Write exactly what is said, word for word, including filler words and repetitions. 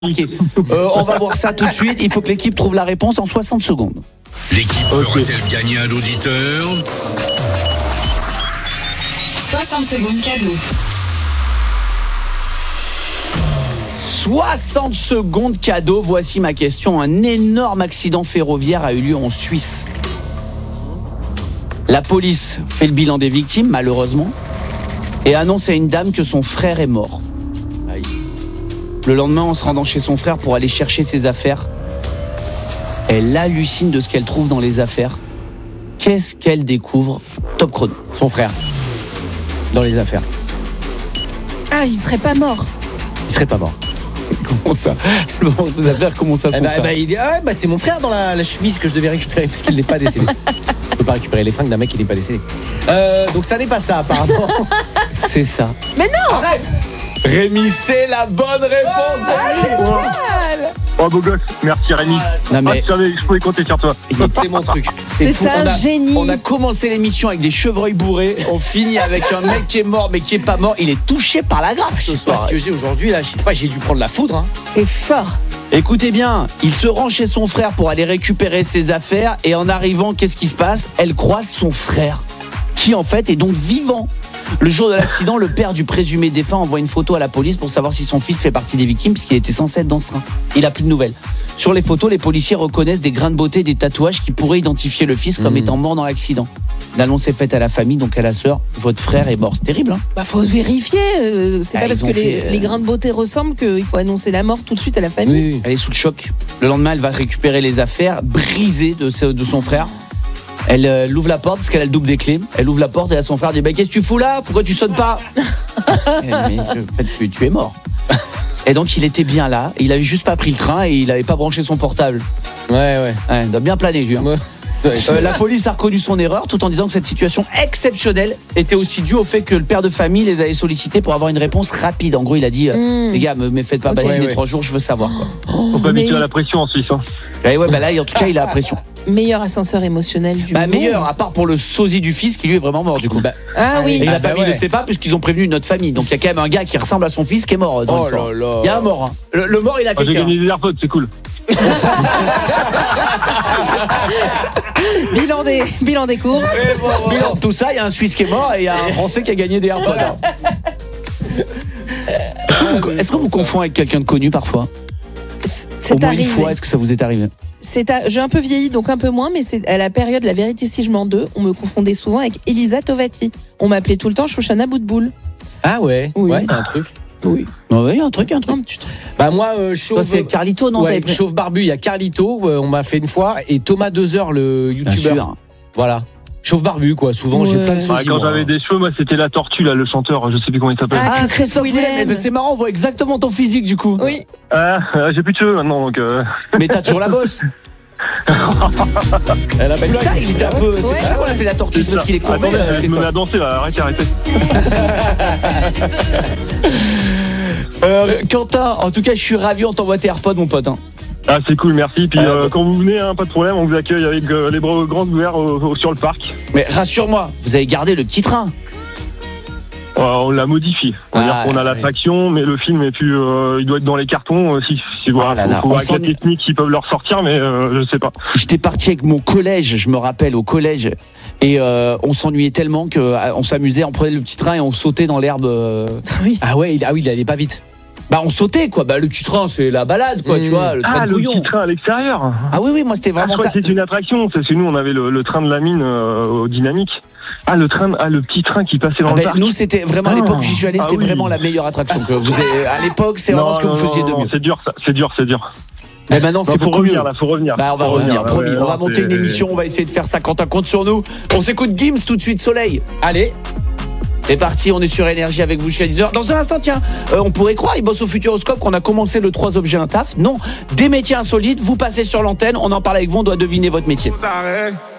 Ok. Euh, on va voir ça tout de suite. Il faut que l'équipe trouve la réponse en soixante secondes. L'équipe Ok. fera-t-elle gagner un auditeur ? soixante secondes cadeau. soixante secondes cadeau. Voici ma question. Un énorme accident ferroviaire a eu lieu en Suisse. La police fait le bilan des victimes, malheureusement, et annonce à une dame que son frère est mort. Aïe. Le lendemain, en se rendant chez son frère pour aller chercher ses affaires, elle hallucine de ce qu'elle trouve dans les affaires. Qu'est-ce qu'elle découvre ? Top chrono. Son frère. Dans les affaires. Ah, il serait pas mort. Il serait pas mort. Comment ça ? Dans ses affaires, comment ça, son Eh bah, frère bah, il dit, ah, bah, c'est mon frère dans la, la chemise que je devais récupérer parce qu'il n'est pas décédé. Je peux pas récupérer les fringues d'un mec qui n'est pas décédé. Euh, donc ça n'est pas ça apparemment. C'est ça. Mais non. Arrête. Rémi, c'est la bonne réponse. Oh, Oh beau gosse, merci Rémi. Non mais Ah, je savais que je pouvais compter sur toi. c'est mon truc. C'est fou. un on a, génie. On a commencé l'émission avec des chevreuils bourrés. On finit avec un mec qui est mort mais qui est pas mort. Il est touché par la grâce ce Parce soir. que j'ai aujourd'hui là, je sais pas, j'ai dû prendre la foudre. Hein. Et fort. Écoutez bien, il se rend chez son frère pour aller récupérer ses affaires et en arrivant, qu'est-ce qui se passe ? Elle croise son frère, qui en fait est donc vivant. Le jour de l'accident, le père du présumé défunt envoie une photo à la police pour savoir si son fils fait partie des victimes puisqu'il était censé être dans ce train. Il a plus de nouvelles. Sur les photos, les policiers reconnaissent des grains de beauté, des tatouages qui pourraient identifier le fils comme Mmh. étant mort dans l'accident. L'annonce est faite à la famille, donc à la sœur. Votre frère est mort. C'est terrible, hein ? Bah faut vérifier. euh, c'est Ah, pas parce ils ont que les, fait, euh, les grains de beauté ressemblent qu'il faut annoncer la mort tout de suite à la famille. Oui. Elle est sous le choc. Le lendemain, elle va récupérer les affaires brisées de, ce- de son frère. Elle euh, ouvre la porte parce qu'elle a le double des clés. Elle ouvre la porte et à son frère dit bah, qu'est-ce que tu fous là ? Pourquoi tu sonnes pas ? Eh, mais, en fait, tu, tu es mort. Et donc il était bien là. Il avait juste pas pris le train et il avait pas branché son portable. Ouais, ouais. Ouais, il doit bien planer, lui. Hein. Ouais. Euh, la police a reconnu son erreur tout en disant que cette situation exceptionnelle était aussi due au fait que le père de famille les avait sollicités pour avoir une réponse rapide. En gros, il a dit euh, Mmh. les gars, me, me faites pas Ok. passer Ouais, les ouais. trois jours, je veux savoir. Quoi. Faut pas Mais- habituer à la pression en Suisse. Hein. Et ouais, bah là, en tout cas, il a la pression. Meilleur ascenseur émotionnel du Bah monde. meilleur, à part pour le sosie du fils qui lui est vraiment mort du coup. Bah, Ah oui. Et Ah la bah famille ne ouais. sait pas puisqu'ils ont prévenu notre famille. Donc il y a quand même un gars qui ressemble à son fils qui est mort dans Oh l'histoire. là là. Il y a un mort. Hein. Le, le mort, il a Ah, j'ai quelqu'un. gagné des AirPods, c'est cool. Bilan des, bilan des courses. Bilan de tout ça, il y a un Suisse qui est mort et il y a un Français qui a gagné des AirPods. Est-ce que vous- Est-ce que vous confondez avec quelqu'un de connu parfois ? Au C'est moins arrivé. une fois, est-ce que ça vous est arrivé ? C'est à- J'ai un peu vieilli, donc un peu moins, mais c'est à la période La Vérité si je mens deux, on me confondait souvent avec Elisa Tovati. On m'appelait tout le temps Chouchana Boutboul. Ah ouais. Oui. Ouais, y a un truc. Oui. Oui, il y a un truc, il y a un truc. Un petit truc. Bah moi, euh, Toi, chauve. c'est Carlito, non Ouais, t'avais pris- chauve barbu. Il y a Carlito. euh, on m'a fait une fois et Thomas Dezer, le Bien youtubeur. sûr. Voilà. Chauve barbu quoi. Souvent j'ai Ouais. plein de Ah, sosies. quand moi. j'avais des cheveux, moi c'était la tortue là, le chanteur, je sais plus comment il s'appelle. Ah, Ah, Christophe Christophe Willem. Willem. Eh ben, c'est marrant, on voit exactement ton physique du coup. Oui. Ah, ah, j'ai plus de cheveux maintenant donc. Euh... Mais t'as toujours la bosse. Elle a Bah, ça, il était un peu. C'est pour ça qu'on l'appelle la tortue, c'est parce qu'il est courbé. Attendez, euh, je c'est me ça. mets à danser là, arrêtez, arrêtez. Euh, Quentin, en tout cas, je suis ravi, on t'envoie tes AirPods, mon pote. Hein. Ah c'est cool, merci. Puis Ah, euh, bah. quand vous venez, hein, pas de problème, on vous accueille avec euh, les bras grands ouverts euh, euh, sur le parc. Mais rassure-moi, vous avez gardé le petit train. Euh, on l'a modifié. On va Ah, dire qu'on a ouais. l'attraction, mais le film est plus, euh, il doit être dans les cartons. Euh, si, si voilà, Oh là là, faut, faut on avec la s'ennuie. technique, ils peuvent le ressortir, mais euh, je sais pas. J'étais parti avec mon collège, je me rappelle, au collège. Et euh, on s'ennuyait tellement qu'on s'amusait, on prenait le petit train et on sautait dans l'herbe. euh. Ah ouais. Il... Ah oui, il allait pas vite. Bah, on sautait, quoi. Bah, le petit train, c'est la balade, quoi, Mmh. tu vois, le train Ah, de le bouillon. petit train à l'extérieur. Ah oui, oui, moi, c'était Ah, je vraiment crois ça. que c'était une attraction. C'est chez nous, on avait le, le train de la mine euh, au dynamique. Ah, le train, ah, le petit train qui passait dans Ah le ben, parc. nous, c'était vraiment à Ah. l'époque où j'y suis allé, Ah c'était oui. vraiment la meilleure attraction que vous avez. À l'époque, c'est vraiment Non, ce que vous non, faisiez de non, mieux. C'est dur, ça. C'est dur, c'est dur. Mais maintenant, Non, c'est faut beaucoup revenir, mieux. là, faut revenir. Bah, on va Faut revenir, là, promis. ouais, on va non, monter c'est- une émission, on va essayer de faire ça. Quentin, compte sur nous. On s'écoute Gims tout de suite, Soleil. Allez. C'est parti, on est sur Énergie avec vous jusqu'à dix heures. Dans un instant, tiens, euh, on pourrait croire, il bosse au Futuroscope, qu'on a commencé le trois objets un taf. Non, des métiers insolites, vous passez sur l'antenne, on en parle avec vous, on doit deviner votre métier.